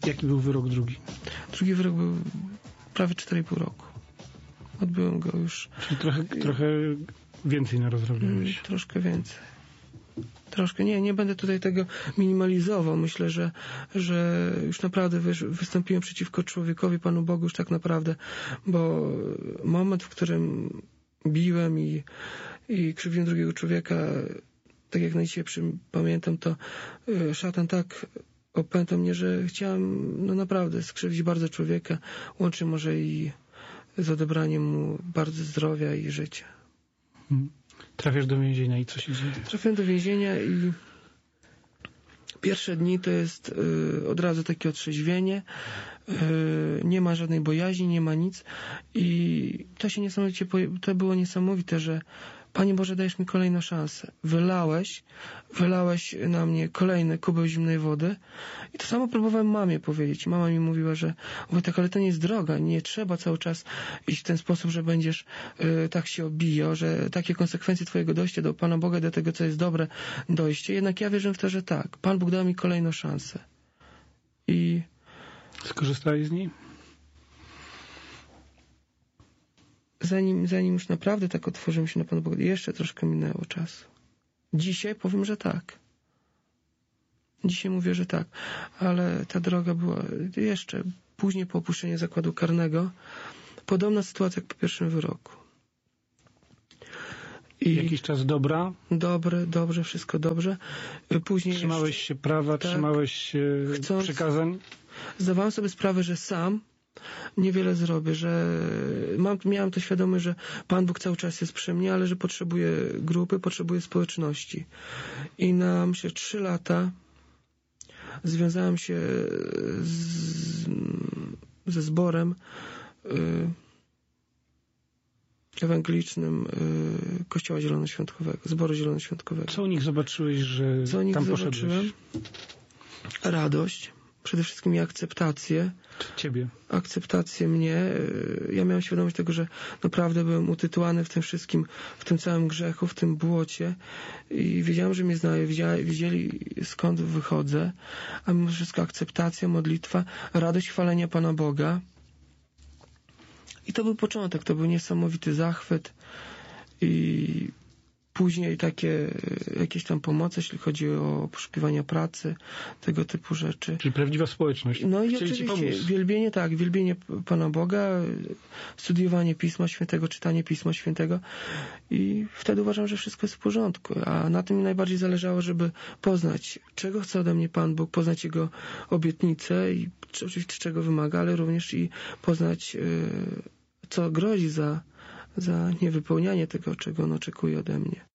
Jaki był wyrok drugi? Drugi wyrok był prawie 4,5 roku. Odbyłem go już... Czyli trochę więcej narozrobiłeś. Troszkę więcej. Troszkę. Nie będę tutaj tego minimalizował. Myślę, że już naprawdę wystąpiłem przeciwko człowiekowi, Panu Bogu już tak naprawdę, bo moment, w którym biłem i krzywdziłem drugiego człowieka, tak jak na dzisiaj pamiętam, to szatan tak opętał mnie, że chciałem naprawdę skrzywdzić bardzo człowieka, łącznie może i z odebraniem mu bardzo zdrowia i życia. Trafiasz do więzienia i co się dzieje? Trafiłem do więzienia i pierwsze dni to jest od razu takie otrzeźwienie, nie ma żadnej bojaźni, nie ma nic i to było niesamowite, że Panie Boże, dajesz mi kolejną szansę. Wylałeś na mnie kolejny kubeł zimnej wody i to samo próbowałem mamie powiedzieć. Mama mi mówiła, że Wojtek, ale to nie jest droga, nie trzeba cały czas iść w ten sposób, że będziesz tak się obijał, że takie konsekwencje twojego dojścia do Pana Boga, do tego, co jest dobre dojście. Jednak ja wierzę w to, że tak. Pan Bóg dał mi kolejną szansę. I skorzystałeś z niej? Zanim już naprawdę tak otworzyłem się na Pana Boga, jeszcze troszkę minęło czasu. Dzisiaj powiem, że tak. Dzisiaj mówię, że tak. Ale ta droga była jeszcze później po opuszczeniu zakładu karnego. Podobna sytuacja jak po pierwszym wyroku. I jakiś czas dobra? Dobrze, wszystko dobrze. Później trzymałeś się prawa, tak, trzymałeś się przykazań? Zdawałem sobie sprawę, że sam niewiele zrobię, że miałem to świadomość, że Pan Bóg cały czas jest przy mnie, ale że potrzebuję grupy, potrzebuję społeczności. I na, myślę, 3 lata związałem się ze zborem ewangelicznym Kościoła Zielonoświątkowego, Zboru Zielonoświątkowego. Co u nich zobaczyłeś, że tam poszedłeś? Radość. Przede wszystkim i akceptację. Ciebie. Akceptację mnie. Ja miałem świadomość tego, że naprawdę byłem utytułany w tym wszystkim, w tym całym grzechu, w tym błocie i wiedziałem, że mnie znają, wiedzieli skąd wychodzę, a mimo wszystko akceptacja, modlitwa, radość chwalenia Pana Boga. I to był początek, to był niesamowity zachwyt i później takie jakieś tam pomoce, jeśli chodzi o poszukiwania pracy, tego typu rzeczy. Czyli prawdziwa społeczność. No i oczywiście wielbienie Pana Boga, studiowanie Pisma Świętego, czytanie Pisma Świętego i wtedy uważam, że wszystko jest w porządku. A na tym mi najbardziej zależało, żeby poznać, czego chce ode mnie Pan Bóg, poznać Jego obietnice i oczywiście czego wymaga, ale również i poznać, co grozi za niewypełnianie tego, czego On oczekuje ode mnie.